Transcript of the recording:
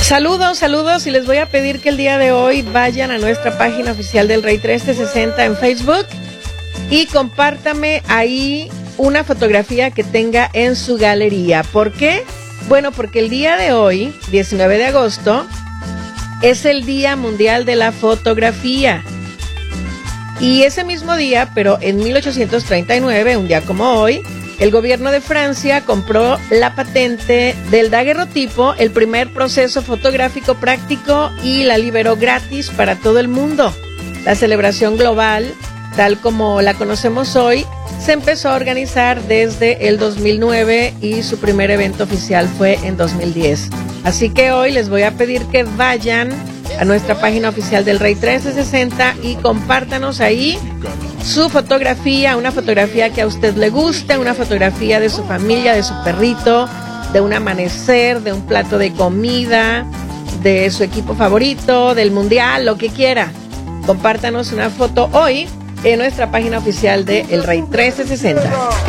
Saludos y les voy a pedir que el día de hoy vayan a nuestra página oficial del Rey 1360 en Facebook y compártame ahí una fotografía que tenga en su galería. ¿Por qué? Bueno, porque el día de hoy, 19 de agosto, es el Día Mundial de la Fotografía. Y ese mismo día, pero en 1839, un día como hoy, el gobierno de Francia compró la patente del daguerrotipo, el primer proceso fotográfico práctico, y la liberó gratis para todo el mundo. La celebración global, tal como la conocemos hoy, se empezó a organizar desde el 2009 y su primer evento oficial fue en 2010. Así que hoy les voy a pedir que vayan a nuestra página oficial del Rey 1360 y compártanos ahí su fotografía, una fotografía que a usted le guste, una fotografía de su familia, de su perrito, de un amanecer, de un plato de comida, de su equipo favorito, del mundial, lo que quiera. Compártanos una foto hoy en nuestra página oficial de El Rey 1360.